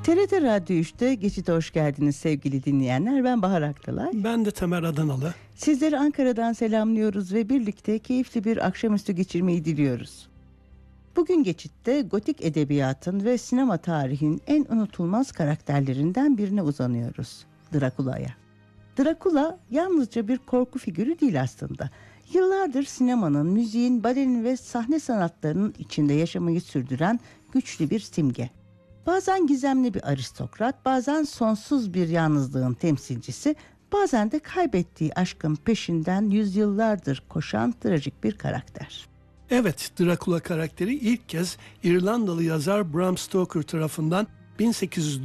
TRT Radyo 3'te Geçit'e hoş geldiniz sevgili dinleyenler. Ben Bahar Aktalay. Ben de Tamer Adanalı. Sizleri Ankara'dan selamlıyoruz ve birlikte keyifli bir akşamüstü geçirmeyi diliyoruz. Bugün Geçit'te gotik edebiyatın ve sinema tarihinin en unutulmaz karakterlerinden birine uzanıyoruz. Drakula'ya. Drakula yalnızca bir korku figürü değil aslında. Yıllardır sinemanın, müziğin, balenin ve sahne sanatlarının içinde yaşamayı sürdüren güçlü bir simge. Bazen gizemli bir aristokrat, bazen sonsuz bir yalnızlığın temsilcisi, bazen de kaybettiği aşkın peşinden yüzyıllardır koşan trajik bir karakter. Evet, Drakula karakteri ilk kez İrlandalı yazar Bram Stoker tarafından